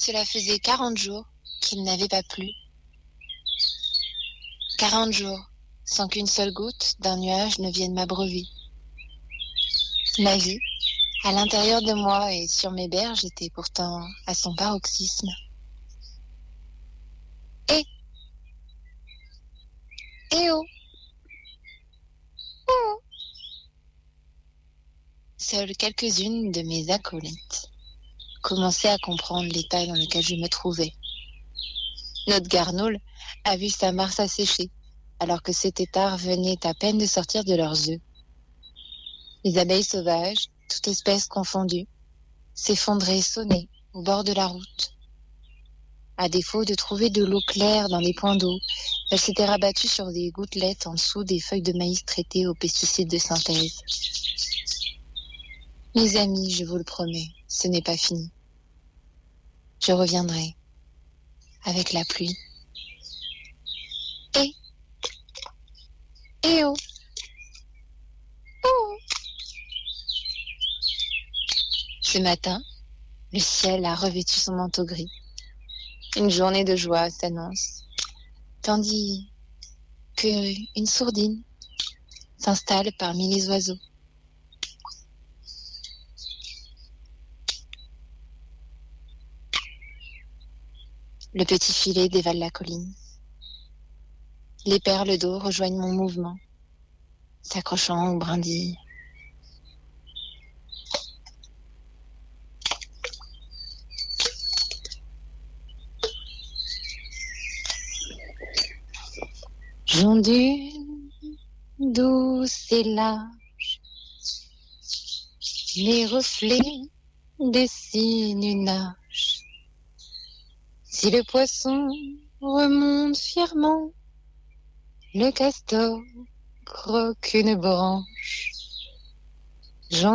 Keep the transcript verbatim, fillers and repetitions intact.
Cela faisait quarante jours qu'il n'avait pas plu. Quarante jours, sans qu'une seule goutte d'un nuage ne vienne m'abreuver. Ma vie, à l'intérieur de moi et sur mes berges, était pourtant à son paroxysme. Et Eh oh Oh Seules quelques-unes de mes acolytes commençaient à comprendre l'état dans lequel je me trouvais. Notre garnoule a vu sa mare s'assécher, alors que ces têtards venaient à peine de sortir de leurs œufs. Les abeilles sauvages, toutes espèces confondues, s'effondraient sonnées au bord de la route. À défaut de trouver de l'eau claire dans les points d'eau, elles s'étaient rabattues sur des gouttelettes en dessous des feuilles de maïs traitées aux pesticides de synthèse. Mes amis, je vous le promets, ce n'est pas fini. Je reviendrai avec la pluie. Et Eh oh Oh Ce matin, le ciel a revêtu son manteau gris. Une journée de joie s'annonce, tandis que une sourdine s'installe parmi les oiseaux. Le petit filet dévale la colline. Les perles d'eau rejoignent mon mouvement, s'accrochant aux brindilles. J'ondule douce et large, les reflets dessinent une arche. Si le poisson remonte fièrement, le castor croque une branche. J'en